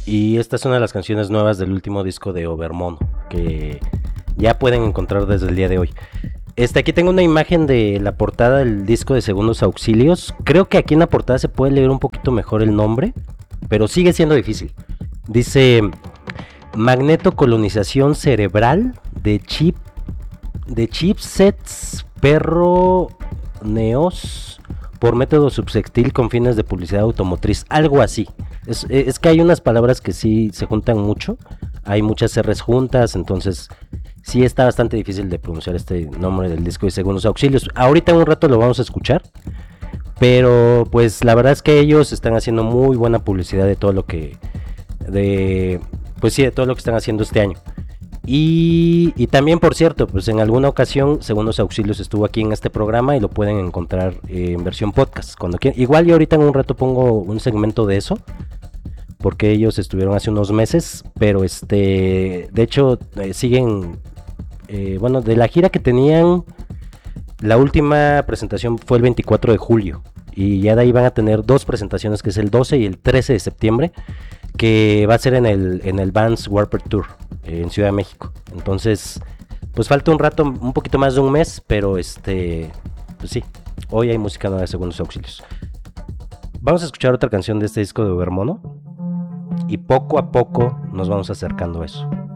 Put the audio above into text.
Y esta es una de las canciones nuevas del último disco de Overmono, que ya pueden encontrar desde el día de hoy. Aquí tengo una imagen de la portada del disco de Segundos Auxilios. Creo que aquí en la portada se puede leer un poquito mejor el nombre, pero sigue siendo difícil. Dice magnetocolonización cerebral de chipsets perroneos por método subsectil con fines de publicidad automotriz, algo así. Es que hay unas palabras que sí se juntan mucho, hay muchas R's juntas, entonces sí está bastante difícil de pronunciar este nombre del disco de Segundos Auxilios. Ahorita en un rato lo vamos a escuchar, pero pues la verdad es que ellos están haciendo muy buena publicidad de todo lo que pues sí, de todo lo que están haciendo este año. Y también, por cierto, pues en alguna ocasión Segundos Auxilios estuvo aquí en este programa y lo pueden encontrar en versión podcast cuando quieran. Igual yo ahorita en un rato pongo un segmento de eso, porque ellos estuvieron hace unos meses, pero de hecho siguen, bueno, de la gira que tenían, la última presentación fue el 24 de julio y ya de ahí van a tener dos presentaciones, que es el 12 y el 13 de septiembre, que va a ser en el Vans Warped Tour en Ciudad de México. Entonces, pues falta un rato, un poquito más de un mes, pero pues sí, hoy hay música nueva de Segundos Auxilios. Vamos a escuchar otra canción de este disco de Overmono y poco a poco nos vamos acercando a eso.